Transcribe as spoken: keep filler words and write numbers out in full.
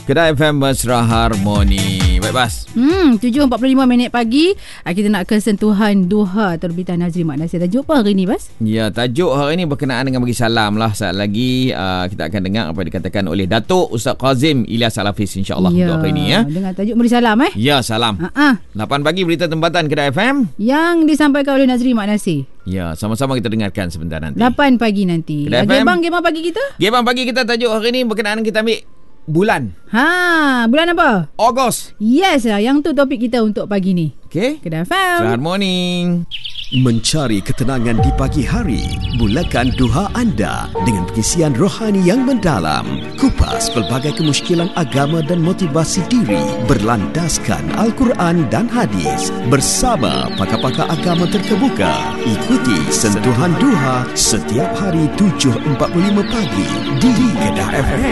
Kedah F M Mesra Harmoni. Baik, Bas. Hmm, tujuh empat puluh lima minit pagi. Kita nak ke sentuhan duha terbitan Nazri Mak Nasir. Tajuk apa hari ni, Bas? Ya, tajuk hari ni berkenaan dengan bagi salam lah. Saat lagi uh, kita akan dengar apa yang dikatakan oleh Datuk Ustaz Kazim Ilyas Al-Hafiz, insya-Allah, ya, untuk hari ni ya. Dengan tajuk beri salam eh. Ya, salam. Ha-ha. lapan pagi berita tempatan Kedah F M yang disampaikan oleh Nazri Mak Nasir. Ya, sama-sama kita dengarkan sebentar nanti. lapan pagi nanti. Kedah F M. Gebang, gebang pagi kita? Gebang pagi kita tajuk hari ni berkenaan kita ambil bulan. Ha, bulan apa? Ogos. Yes lah, yang tu topik kita untuk pagi ni. Okey. Kedah F M. Selamat morning. Mencari ketenangan di pagi hari. Mulakan duha anda dengan pengisian rohani yang mendalam. Kupas pelbagai kemusykilan agama dan motivasi diri berlandaskan Al-Quran dan hadis bersama pakar-pakar agama terkemuka. Ikuti sentuhan duha setiap hari tujuh empat puluh lima pagi di Kedah F M.